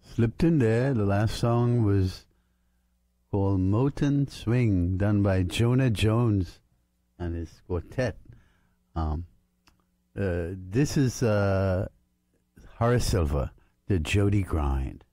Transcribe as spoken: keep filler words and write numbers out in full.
Slipped in there. The last song was called Motown Swing, done by Jonah Jones and his quartet. Um, uh, this is uh, Horace Silver, the Jody Grind.